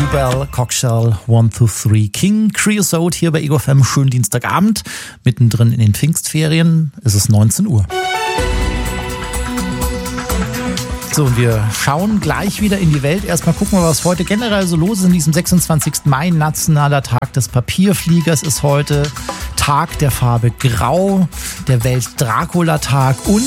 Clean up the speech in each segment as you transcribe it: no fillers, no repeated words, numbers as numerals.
Bluebell, Cockshell, 1, 2, 3, King Creosote hier bei Ego FM. Schönen Dienstagabend, mittendrin in den Pfingstferien. Es ist 19 Uhr. So, und wir schauen gleich wieder in die Welt. Erstmal gucken wir, was heute generell so los ist in diesem 26. Mai. Nationaler Tag des Papierfliegers ist heute. Tag der Farbe Grau, der Welt-Dracula-Tag und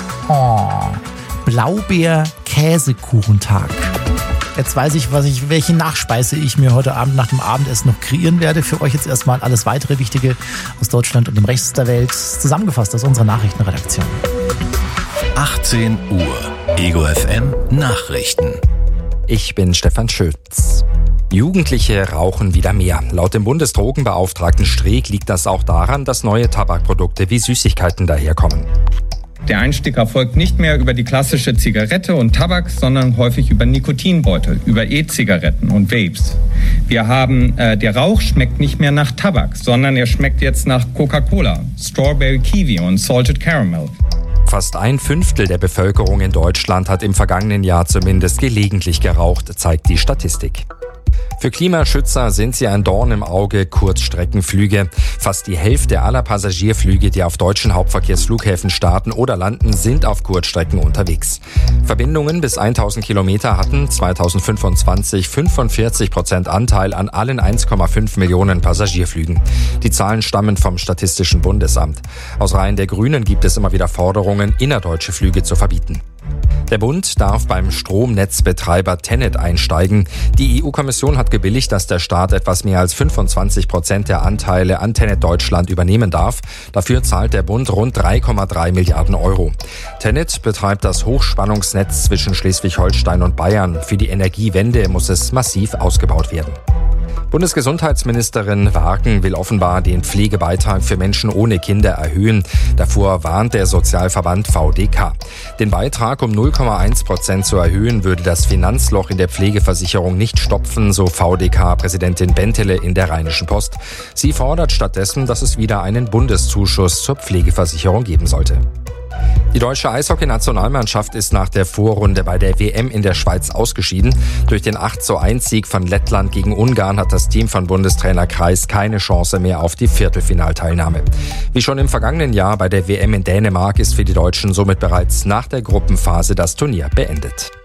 Blaubeer-Käsekuchentag. Jetzt weiß ich, welche Nachspeise ich mir heute Abend nach dem Abendessen noch kreieren werde. Für euch jetzt erstmal alles weitere Wichtige aus Deutschland und dem Rest der Welt zusammengefasst aus unserer Nachrichtenredaktion. 18 Uhr. Ego FM Nachrichten. Ich bin Stefan Schütz. Jugendliche rauchen wieder mehr. Laut dem Bundesdrogenbeauftragten Streeck liegt das auch daran, dass neue Tabakprodukte wie Süßigkeiten daherkommen. Der Einstieg erfolgt nicht mehr über die klassische Zigarette und Tabak, sondern häufig über Nikotinbeutel, über E-Zigaretten und Vapes. Wir haben, der Rauch schmeckt nicht mehr nach Tabak, sondern er schmeckt jetzt nach Coca-Cola, Strawberry Kiwi und Salted Caramel. Fast 1/5 der Bevölkerung in Deutschland hat im vergangenen Jahr zumindest gelegentlich geraucht, zeigt die Statistik. Für Klimaschützer sind sie ein Dorn im Auge, Kurzstreckenflüge. Fast die Hälfte aller Passagierflüge, die auf deutschen Hauptverkehrsflughäfen starten oder landen, sind auf Kurzstrecken unterwegs. Verbindungen bis 1000 Kilometer hatten 2025 45% Anteil an allen 1,5 Millionen Passagierflügen. Die Zahlen stammen vom Statistischen Bundesamt. Aus Reihen der Grünen gibt es immer wieder Forderungen, innerdeutsche Flüge zu verbieten. Der Bund darf beim Stromnetzbetreiber TenneT einsteigen. Die EU-Kommission hat gebilligt, dass der Staat etwas mehr als 25% der Anteile an TenneT Deutschland übernehmen darf. Dafür zahlt der Bund rund 3,3 Milliarden Euro. TenneT betreibt das Hochspannungsnetz zwischen Schleswig-Holstein und Bayern. Für die Energiewende muss es massiv ausgebaut werden. Bundesgesundheitsministerin Wagen will offenbar den Pflegebeitrag für Menschen ohne Kinder erhöhen. Davor warnt der Sozialverband VDK. Den Beitrag um 0,1% zu erhöhen, würde das Finanzloch in der Pflegeversicherung nicht stopfen, so VDK-Präsidentin Bentele in der Rheinischen Post. Sie fordert stattdessen, dass es wieder einen Bundeszuschuss zur Pflegeversicherung geben sollte. Die deutsche Eishockey-Nationalmannschaft ist nach der Vorrunde bei der WM in der Schweiz ausgeschieden. Durch den 8:1-Sieg von Lettland gegen Ungarn hat das Team von Bundestrainer Kreis keine Chance mehr auf die Viertelfinalteilnahme. Wie schon im vergangenen Jahr bei der WM in Dänemark ist für die Deutschen somit bereits nach der Gruppenphase das Turnier beendet.